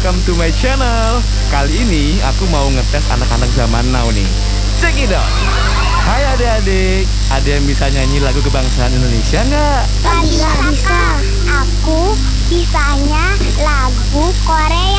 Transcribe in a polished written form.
welcome to my channel. Kali ini aku mau ngetes anak-anak zaman now nih. Check it out. Hai adik-adik, ada yang bisa nyanyi lagu kebangsaan Indonesia nggak? Bisa. Aku bisanya lagu Korea.